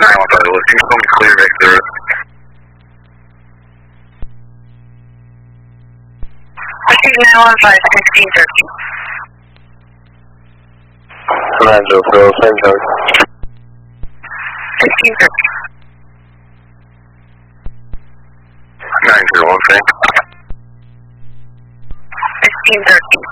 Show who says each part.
Speaker 1: 915, show me clear exit.
Speaker 2: 915,
Speaker 1: 990, same charge.
Speaker 2: 1530.
Speaker 1: 901, same.
Speaker 2: 1530.